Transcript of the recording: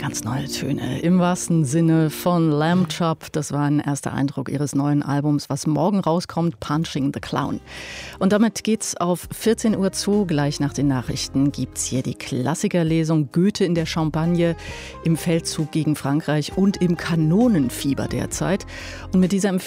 Ganz neue Töne, im wahrsten Sinne von Lamb Chop. Das war ein erster Eindruck ihres neuen Albums, was morgen rauskommt, Punching the Clown. Und damit geht's auf 14 Uhr zu. Gleich nach den Nachrichten gibt's hier die Klassikerlesung Goethe in der Champagne, im Feldzug gegen Frankreich und im Kanonenfieber derzeit. Und mit dieser